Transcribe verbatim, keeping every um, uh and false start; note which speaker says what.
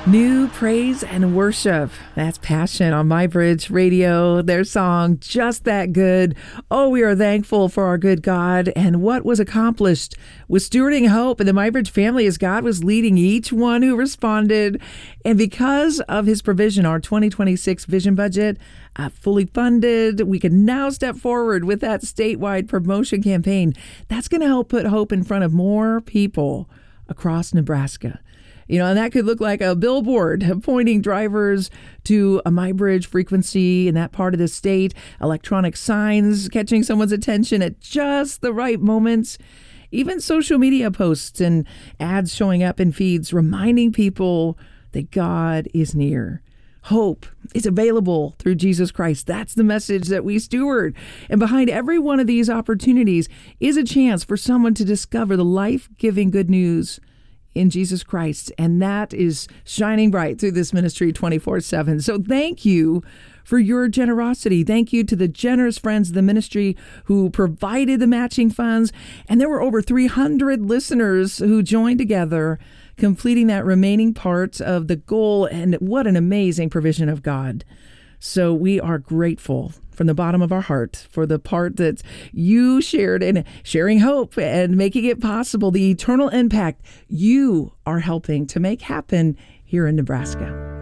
Speaker 1: New praise and worship. That's Passion on MyBridge Radio. Their song, Just That Good. Oh, we are thankful for our good God and what was accomplished with stewarding hope and the MyBridge family as God was leading each one who responded. And because of his provision, our twenty twenty-six vision budget uh, fully funded, we can now step forward with that statewide promotion campaign. That's going to help put hope in front of more people across Nebraska. You know, and that could look like a billboard pointing drivers to a MyBridge frequency in that part of the state, electronic signs catching someone's attention at just the right moments, even social media posts and ads showing up in feeds reminding people that God is near. Hope is available through Jesus Christ. That's the message that we steward. And behind every one of these opportunities is a chance for someone to discover the life-giving good news in Jesus Christ. And that is shining bright through this ministry twenty-four seven. So thank you for your generosity. Thank you to the generous friends of the ministry who provided the matching funds. And there were over three hundred listeners who joined together, completing that remaining part of the goal. And what an amazing provision of God. So we are grateful from the bottom of our heart for the part that you shared in sharing hope and making it possible, the eternal impact you are helping to make happen here in Nebraska.